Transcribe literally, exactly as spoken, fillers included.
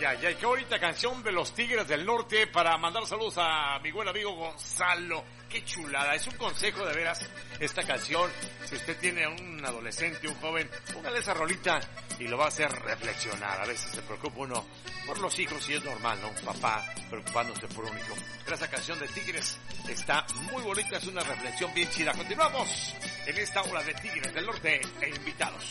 ay, ay, qué bonita canción de los Tigres del Norte para mandar saludos a mi buen amigo Gonzalo. Qué chulada, es un consejo de veras esta canción. Si usted tiene un adolescente, un joven, póngale esa rolita y lo va a hacer reflexionar. A veces se preocupa uno por los hijos y es normal, ¿no? Un papá preocupándose por un hijo. Pero esa canción de Tigres está muy bonita, es una reflexión bien chida. Continuamos en esta hora de Tigres del Norte e invitados.